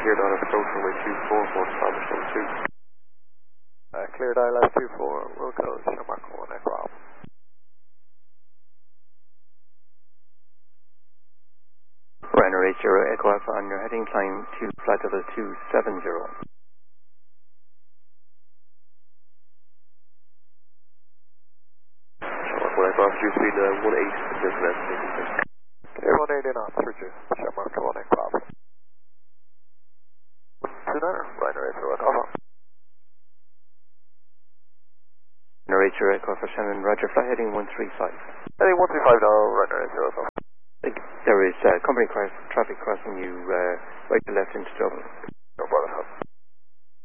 cleared out of approach runway 24 for establish number 2. Cleared ILS 24, Wilco, Shamrock 1 Echo Alpha. Ryanair 80 Echo Alpha on your heading, climb to flight level 270. Shamrock 1 Echo Alpha, due speed 18, this is Okay, 180 knots, Richard, Shamrock 1 Echo Alpha. 29, Ryanair 80 Echo Alpha. Ryanair 80 Echo Alpha, Shannon, Roger, flight heading 135. Heading 135 now, Ryanair 80 Echo Alpha. There is company traffic crossing you right to left into Dublin.